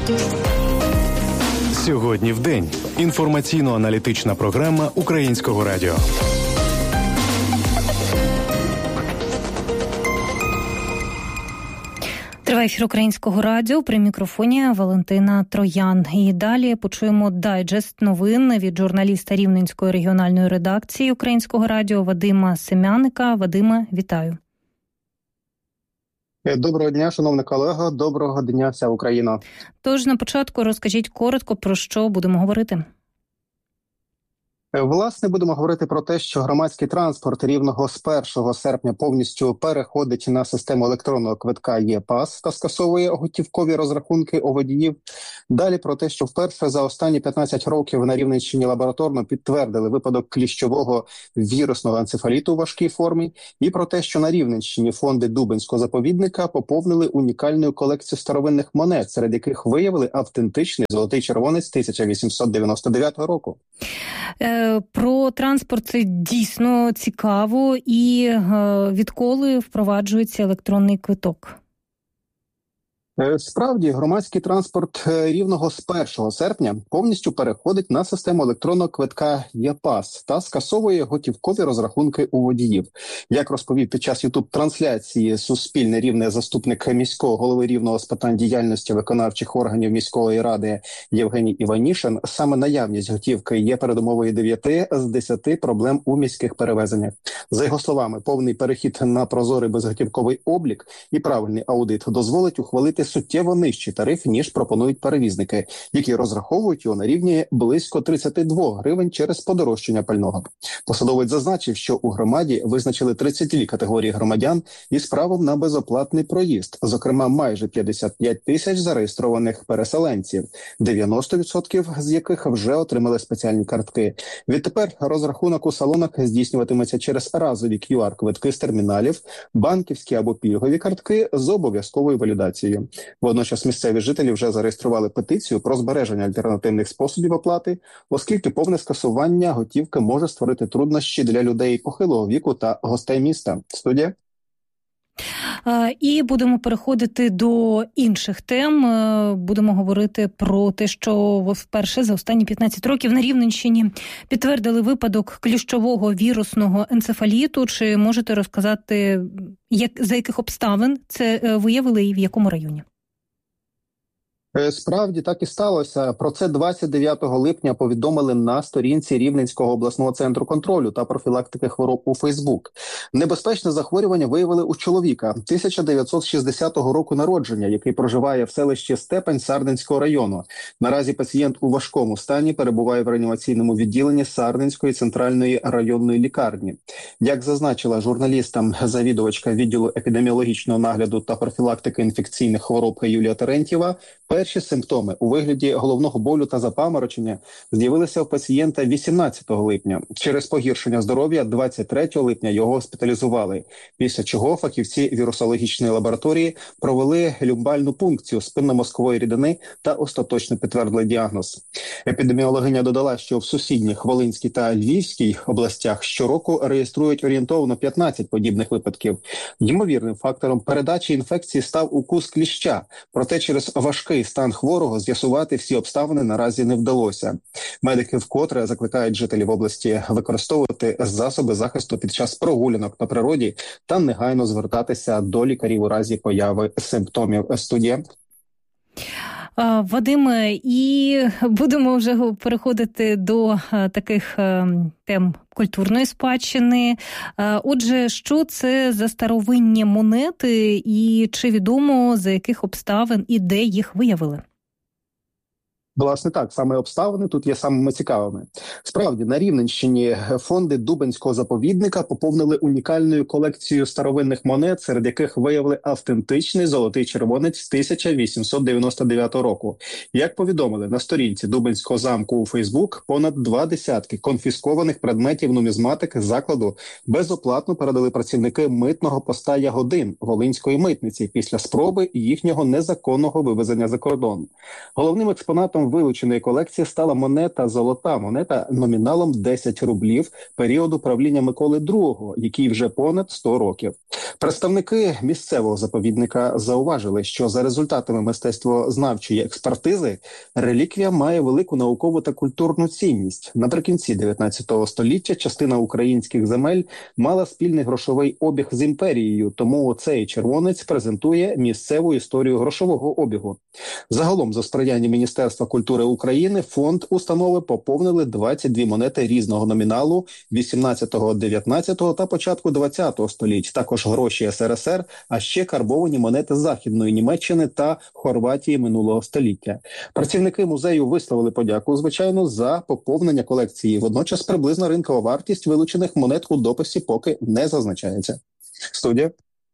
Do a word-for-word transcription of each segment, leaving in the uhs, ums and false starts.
Сьогодні в день. Інформаційно-аналітична програма Українського радіо. Триває ефір Українського радіо, при мікрофоні Валентина Троян. І далі почуємо дайджест новин від журналіста Рівненської регіональної редакції Українського радіо Вадима Семяника. Вадиме, вітаю. Доброго дня, шановна колего, доброго дня, вся Україна. Тож на початку розкажіть коротко, про що будемо говорити. Власне, будемо говорити про те, що громадський транспорт Рівного з першого серпня повністю переходить на систему електронного квитка Є-Пас та скасовує готівкові розрахунки у водіїв. Далі про те, що вперше за останні п'ятнадцять років на Рівненщині лабораторно підтвердили випадок кліщового вірусного енцефаліту у важкій формі. І про те, що на Рівненщині фонди Дубенського заповідника поповнили унікальну колекцію старовинних монет, серед яких виявили автентичний золотий червонець тисяча вісімсот дев'яносто дев'ятого року. Про транспорт це дійсно цікаво. І відколи впроваджується електронний квиток? Справді, громадський транспорт Рівного з першого серпня повністю переходить на систему електронного квитка Є-Пас та скасовує готівкові розрахунки у водіїв. Як розповів під час ютуб-трансляції Суспільне Рівне заступник міського голови Рівного з питань діяльності виконавчих органів міської ради Євгеній Іванішин, саме наявність готівки є передумовою дев'яти з десяти проблем у міських перевезеннях. За його словами, повний перехід на прозорий безготівковий облік і правильний аудит дозволить ухвалити суттєво нижчий тариф, ніж пропонують перевізники, які розраховують його на рівні близько тридцять два гривень через подорожчання пального. Посадовець зазначив, що у громаді визначили тридцять дві категорії громадян із правом на безоплатний проїзд, зокрема майже п'ятдесят п'ять тисяч зареєстрованих переселенців, дев'яносто відсотків з яких вже отримали спеціальні картки. Відтепер розрахунок у салонах здійснюватиметься через разові кю ар-квитки з терміналів, банківські або пільгові картки з обов'язковою валідацією. Водночас місцеві жителі вже зареєстрували петицію про збереження альтернативних способів оплати, оскільки повне скасування готівки може створити труднощі для людей похилого віку та гостей міста. Студія. І будемо переходити до інших тем. Будемо говорити про те, що вперше за останні п'ятнадцять років на Рівненщині підтвердили випадок кліщового вірусного енцефаліту. Чи можете розказати, як, за яких обставин це виявили і в якому районі? Справді так і сталося. Про це двадцять дев'ятого липня повідомили на сторінці Рівненського обласного центру контролю та профілактики хвороб у Фейсбук. Небезпечне захворювання виявили у чоловіка тисяча дев'ятсот шістдесятого року народження, який проживає в селищі Степань Сарненського району. Наразі пацієнт у важкому стані перебуває в реанімаційному відділенні Сарненської центральної районної лікарні. Як зазначила журналістам завідувачка відділу епідеміологічного нагляду та профілактики інфекційних хвороб Юлія Терентьєва, перші симптоми у вигляді головного болю та запаморочення з'явилися у пацієнта вісімнадцятого липня. Через погіршення здоров'я двадцять третього липня його госпіталізували, після чого фахівці вірусологічної лабораторії провели люмбальну пункцію спинномозкової рідини та остаточно підтвердили діагноз. Епідеміологиня додала, що в сусідніх Волинській та Львівській областях щороку реєструють орієнтовно п'ятнадцять подібних випадків. Ймовірним фактором передачі інфекції став укус кліща, проте через важкий стан хворого з'ясувати всі обставини наразі не вдалося. Медики вкотре закликають жителів області використовувати засоби захисту під час прогулянок на природі та негайно звертатися до лікарів у разі появи симптомів. Студія. Вадиме, і будемо вже переходити до таких тем культурної спадщини. Отже, що це за старовинні монети і чи відомо, за яких обставин і де їх виявили? Власне так, саме обставини тут є самими цікавими. Справді, на Рівненщині фонди Дубенського заповідника поповнили унікальною колекцією старовинних монет, серед яких виявили автентичний золотий червонець тисяча вісімсот дев'яносто дев'ятого року. Як повідомили на сторінці Дубенського замку у Фейсбук, понад два десятки конфіскованих предметів нумізматики закладу безоплатно передали працівники митного поста Ягодин Волинської митниці після спроби їхнього незаконного вивезення за кордон. Головним експонатом Відкриттям вилученої колекції стала монета «Золота монета» номіналом десять рублів періоду правління Миколи другого, який вже понад сто років. Представники місцевого заповідника зауважили, що за результатами мистецтвознавчої експертизи реліквія має велику наукову та культурну цінність. Наприкінці дев'ятнадцятого століття частина українських земель мала спільний грошовий обіг з імперією, тому цей червонець презентує місцеву історію грошового обігу. Загалом, за сприяння Міністерства культури України, фонд установи поповнили двадцять дві монети різного номіналу вісімнадцятого, дев'ятнадцятого та початку двадцятого століть, також гроші ес ер ес ер, а ще карбовані монети Західної Німеччини та Хорватії минулого століття. Працівники музею висловили подяку, звичайно, за поповнення колекції. Водночас приблизна ринкова вартість вилучених монет у дописі поки не зазначається. Студія.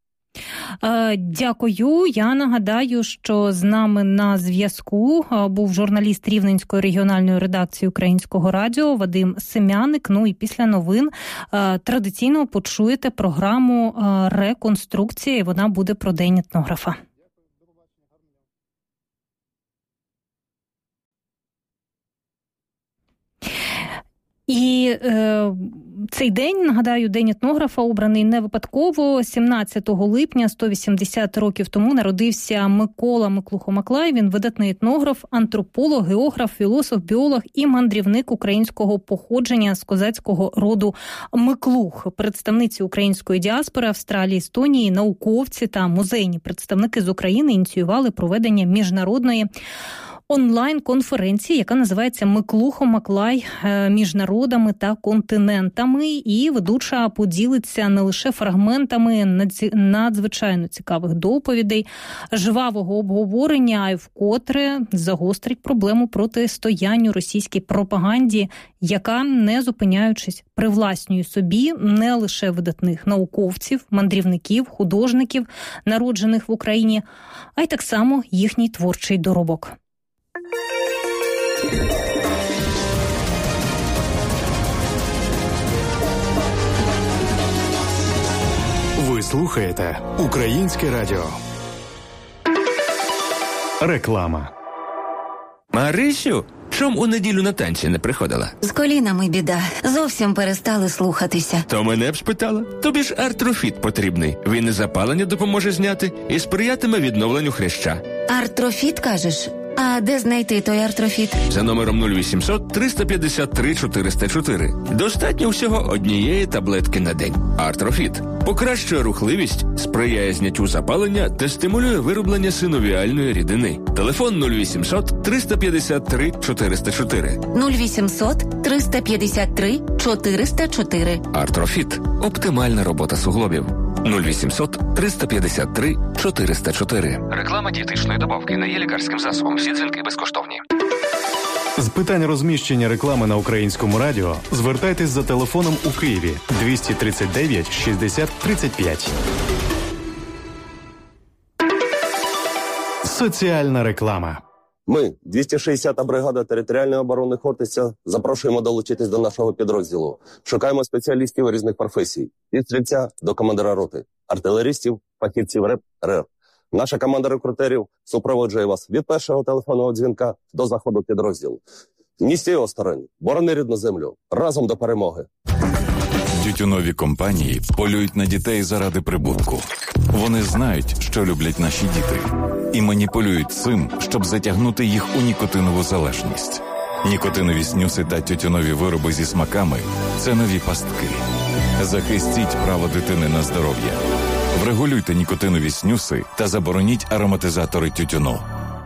Дякую. Я нагадаю, що з нами на зв'язку був журналіст Рівненської регіональної редакції Українського радіо Вадим Семяник. Ну і після новин традиційно почуєте програму «Реконструкція», і вона буде про День етнографа. І е, цей день, нагадаю, День етнографа обраний не випадково. сімнадцятого липня, сто вісімдесят років тому, народився Микола Миклухо-Маклай. Він видатний етнограф, антрополог, географ, філософ, біолог і мандрівник українського походження з козацького роду Миклух. Представниці української діаспори Австралії, Естонії, науковці та музейні представники з України ініціювали проведення міжнародної онлайн-конференції, яка називається «Миклухо-Маклай між народами та континентами». І ведуча поділиться не лише фрагментами надзвичайно цікавих доповідей, жвавого обговорення, а й вкотре загострить проблему протистоянню російській пропаганді, яка, не зупиняючись, привласнює собі не лише видатних науковців, мандрівників, художників, народжених в Україні, а й так само їхній творчий доробок. Ви слухаєте Українське радіо. Реклама. Марисю, чом у неділю на танці не приходила? З колінами біда. Зовсім перестали слухатися. То мене б спитала. Тобі ж Артрофіт потрібний. Він і запалення допоможе зняти, і сприятиме відновленню хряща. Артрофіт, кажеш? А де знайти той Артрофіт? За номером нуль вісімсот триста п'ятдесят три чотириста чотири. Достатньо всього однієї таблетки на день. Артрофіт покращує рухливість, сприяє зняттю запалення та стимулює вироблення синовіальної рідини. Телефон нуль вісімсот триста п'ятдесят три чотириста чотири. нуль вісімсот триста п'ятдесят три чотириста чотири. Артрофіт. Оптимальна робота суглобів. нуль вісімсот триста п'ятдесят три чотириста чотири. Реклама дієтичної добавки не є лікарським засобом. Всі дзвінки безкоштовні. З питань розміщення реклами на Українському радіо звертайтесь за телефоном у Києві двісті тридцять дев'ять шістдесят тридцять п'ять. Соціальна реклама. Ми, двісті шістдесята бригада територіальної оборони Хортиця, запрошуємо долучитись до нашого підрозділу. Шукаємо спеціалістів різних професій. Від стрільця до командира роти, артилеристів, фахівців РЕП, РЕР. Наша команда рекрутерів супроводжує вас від першого телефонного дзвінка до заходу підрозділу. Ні стій осторонь, борони рідну землю. Разом до перемоги. Тютюнові компанії полюють на дітей заради прибутку. Вони знають, що люблять наші діти, і маніпулюють цим, щоб затягнути їх у нікотинову залежність. Нікотинові снюси та тютюнові вироби зі смаками – це нові пастки. Захистіть право дитини на здоров'я. Врегулюйте нікотинові снюси та забороніть ароматизатори тютюну.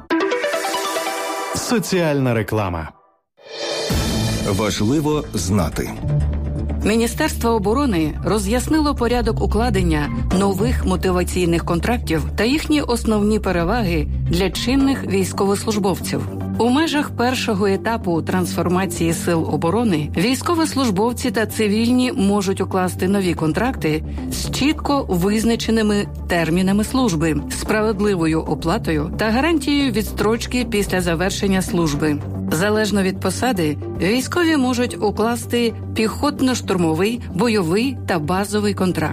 Соціальна реклама. Важливо знати. Міністерство оборони роз'яснило порядок укладення нових мотиваційних контрактів та їхні основні переваги для чинних військовослужбовців. У межах першого етапу трансформації сил оборони військовослужбовці та цивільні можуть укласти нові контракти з чітко визначеними термінами служби, справедливою оплатою та гарантією відстрочки після завершення служби. Залежно від посади, військові можуть укласти піхотно-штурмовий, бойовий та базовий контракт.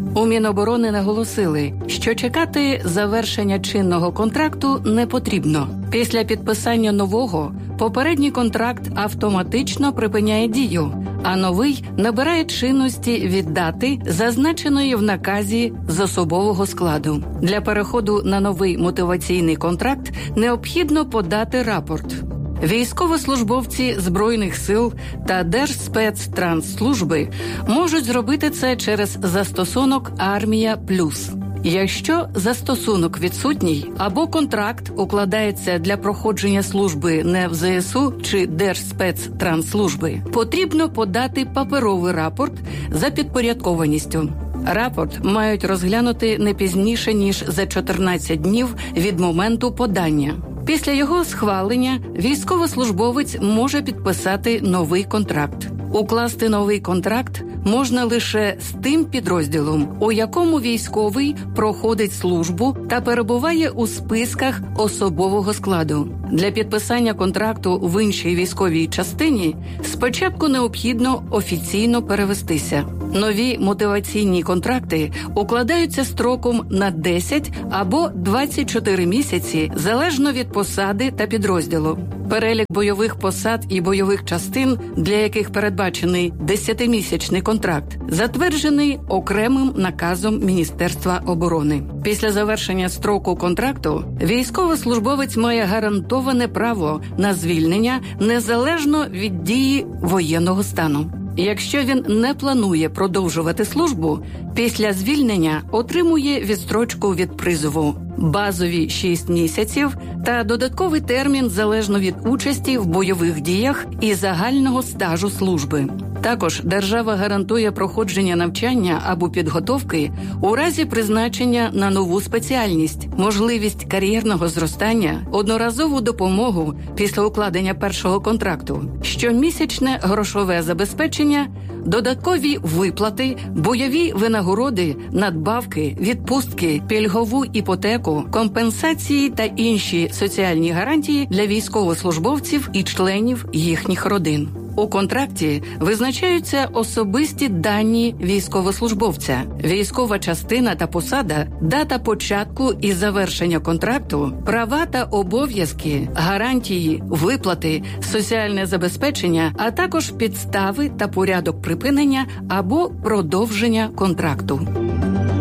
У Міноборони наголосили, що чекати завершення чинного контракту не потрібно. Після підписання нового попередній контракт автоматично припиняє дію, а новий набирає чинності від дати, зазначеної в наказі з особового складу. Для переходу на новий мотиваційний контракт необхідно подати рапорт. Військовослужбовці Збройних сил та Держспецтрансслужби можуть зробити це через застосунок «Армія Плюс». Якщо застосунок відсутній або контракт укладається для проходження служби не в зе ес у чи Держспецтрансслужби, потрібно подати паперовий рапорт за підпорядкованістю. Рапорт мають розглянути не пізніше, ніж за чотирнадцять днів від моменту подання. Після його схвалення військовослужбовець може підписати новий контракт. Укласти новий контракт можна лише з тим підрозділом, у якому військовий проходить службу та перебуває у списках особового складу. Для підписання контракту в іншій військовій частині спочатку необхідно офіційно перевестися. Нові мотиваційні контракти укладаються строком на десять або двадцять чотири місяці, залежно від посади та підрозділу. Перелік бойових посад і бойових частин, для яких передбачений десятимісячний контракт, затверджений окремим наказом Міністерства оборони. Після завершення строку контракту військовослужбовець має гарантоване право на звільнення незалежно від дії воєнного стану. Якщо він не планує продовжувати службу, після звільнення отримує відстрочку від призову, базові шість місяців та додатковий термін залежно від участі в бойових діях і загального стажу служби. Також держава гарантує проходження навчання або підготовки у разі призначення на нову спеціальність, можливість кар'єрного зростання, одноразову допомогу після укладення першого контракту, щомісячне грошове забезпечення, додаткові виплати, бойові винагороди, надбавки, відпустки, пільгову іпотеку, компенсації та інші соціальні гарантії для військовослужбовців і членів їхніх родин. У контракті визначаються особисті дані військовослужбовця, військова частина та посада, дата початку і завершення контракту, права та обов'язки, гарантії, виплати, соціальне забезпечення, а також підстави та порядок припинення або продовження контракту.